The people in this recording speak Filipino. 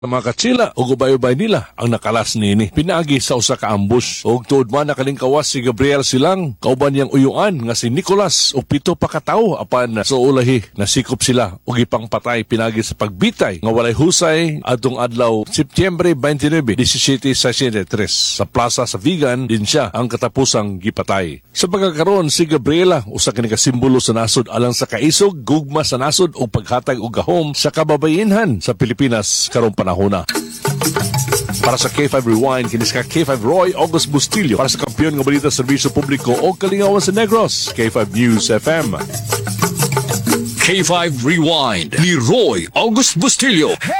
Mga katsila o gubay-ubay nila ang nakalas nini. Pinagi sa usa ka ambush. Og tuod man nakalingkawas si Gabriel Silang. Kauban niyang uyuan nga si Nicolas o 7 pa ka tawo apan sa ulahi nasikop sila og ipang patay pinagi sa pagbitay nga walay husay adtong adlaw Setyembre 29, 1763 sa plaza sa Vigan din siya ang katapusang gipatay. Sa pagkakaroon si Gabriela usa kini ka simbolo sa nasod alang sa kaisog, gugma sa nasod ug paghatag og gahom sa kababayenhan sa Pilipinas karong panahon. Para sa K5 Rewind, kinis ka K5 Roy August Bustillo. Para sa kampiyon ng balita sa serbisyo publiko o kalingawan sa Negros, K5 News FM. K5 Rewind ni Roy August Bustillo.